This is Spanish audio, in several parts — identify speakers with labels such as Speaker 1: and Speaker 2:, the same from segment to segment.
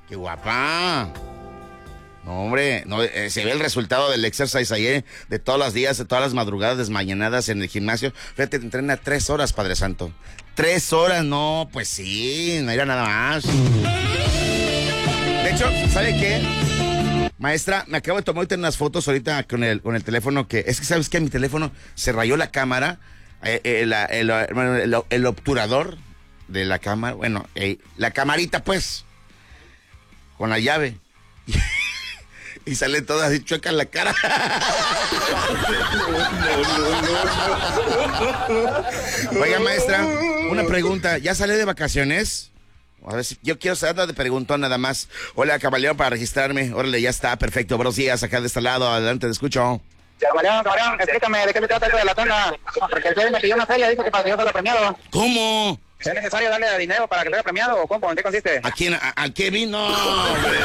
Speaker 1: ¡Qué guapa! No, hombre, no, se ve el resultado del exercise ayer, de todos los días, de todas las madrugadas desmañanadas en el gimnasio. Fíjate, te entrena 3 horas, Padre Santo. 3 horas, no, pues sí, no era nada más. De hecho, ¿sabe qué? Maestra, me acabo de tomar ahorita unas fotos ahorita con el teléfono que... Es que, ¿sabes qué? Mi teléfono se rayó la cámara, el obturador de la cámara, bueno, la camarita, pues, con la llave. Y sale toda así chueca en la cara. Oiga, maestra, una pregunta. ¿Ya sale de vacaciones? A ver si yo quiero saber de preguntón nada más. Hola, caballero, para registrarme. Órale, ya está, perfecto. Buenos días, acá de este lado. Adelante, te escucho.
Speaker 2: Cabrón, explícame, ¿de qué se trata esto de la tanda? Porque el Kevin me pidió una feria, dijo que para que yo salga premiado.
Speaker 1: ¿Cómo?
Speaker 2: ¿Es necesario darle dinero para que salga premiado o cómo? ¿En qué consiste?
Speaker 1: ¿A quién? ¿Al Kevin? No, hombre.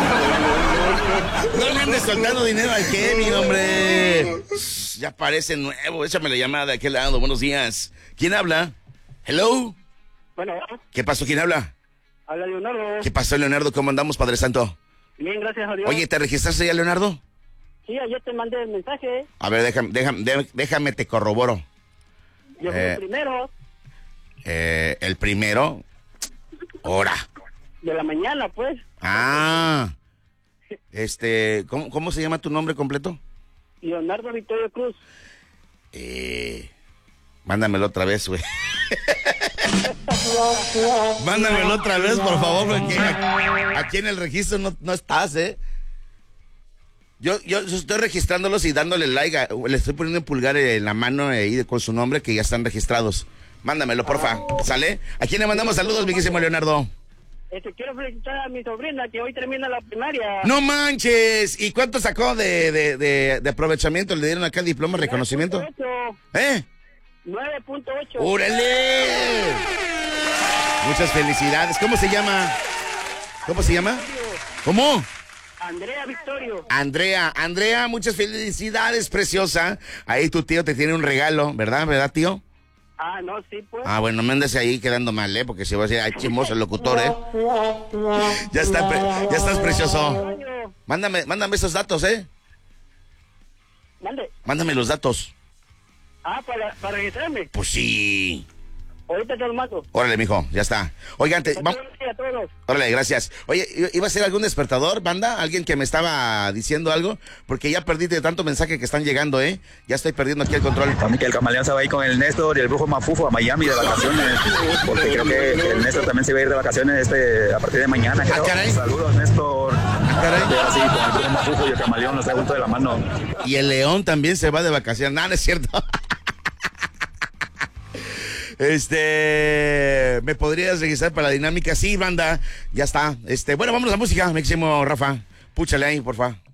Speaker 1: No le andes soltando dinero al Kevin, hombre. Ya parece nuevo. Échame la llamada de aquel lado. Buenos días. ¿Quién habla? Hello.
Speaker 2: Bueno.
Speaker 1: ¿Qué pasó? ¿Quién habla?
Speaker 2: Habla Leonardo.
Speaker 1: ¿Qué pasó, Leonardo? ¿Cómo andamos, Padre Santo?
Speaker 2: Bien, gracias a Dios.
Speaker 1: Oye, ¿te registraste ya, Leonardo?
Speaker 2: Sí, ayer te mandé el mensaje.
Speaker 1: A ver, déjame te corroboro.
Speaker 2: Yo fui el primero.
Speaker 1: El primero. Hora.
Speaker 2: De la mañana, pues.
Speaker 1: Ah. ¿Cómo se llama tu nombre completo?
Speaker 2: Leonardo Victorio Cruz.
Speaker 1: Mándamelo otra vez, güey. Mándamelo otra vez, por favor, porque aquí en el registro no estás, ¿eh? Yo estoy registrándolos y dándole like, le estoy poniendo el pulgar en la mano ahí con su nombre que ya están registrados. Mándamelo, porfa. ¿Sale? ¿A quién le mandamos saludos, mi quísimo Leonardo?
Speaker 2: Quiero felicitar a mi sobrina que hoy termina la primaria.
Speaker 1: ¡No manches! ¿Y cuánto sacó de aprovechamiento? ¿Le dieron acá el diploma, reconocimiento?
Speaker 2: 9.8. 9.8.
Speaker 1: ¡Órale! Muchas felicidades. ¿Cómo se llama? ¿Cómo se llama? ¿Cómo?
Speaker 2: Andrea Victorio.
Speaker 1: Andrea, muchas felicidades, preciosa. Ahí tu tío te tiene un regalo, ¿verdad, tío?
Speaker 2: Ah, no, sí, pues.
Speaker 1: Ah, bueno, no me andes ahí quedando mal, porque si va a decir, ay, chimoso el locutor, Ya estás precioso. Mándame esos datos,
Speaker 2: Mande.
Speaker 1: Mándame los datos.
Speaker 2: Ah, para registrarme.
Speaker 1: Pues sí.
Speaker 2: Ahorita te lo mando.
Speaker 1: Órale, mijo, ya está. Oigan,
Speaker 2: vamos. A todos.
Speaker 1: Órale, gracias. Oye, ¿iba a ser algún despertador, banda? ¿Alguien que me estaba diciendo algo? Porque ya perdí de tanto mensaje que están llegando, Ya estoy perdiendo aquí el control.
Speaker 3: También que el camaleón se va a ir con el Néstor y el brujo Mafufo a Miami de vacaciones. Porque creo que el Néstor también se va a ir de vacaciones a partir de mañana.
Speaker 1: Ah, caray.
Speaker 3: Saludos, Néstor.
Speaker 1: Ah, caray.
Speaker 3: Así, con el brujo Mafufo y el camaleón los trae junto de la mano.
Speaker 1: Y el león también se va de vacaciones. No, no es cierto. ¿Me podrías registrar para la dinámica? Sí, banda, ya está. Bueno, vamos a la música, máximo Rafa. Púchale ahí, por favor.